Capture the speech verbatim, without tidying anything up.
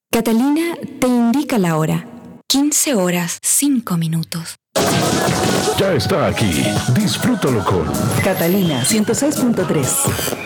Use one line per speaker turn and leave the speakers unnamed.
Catalina te indica la hora. quince horas, cinco minutos.
Ya está aquí. Disfrútalo con
Catalina ciento seis punto tres.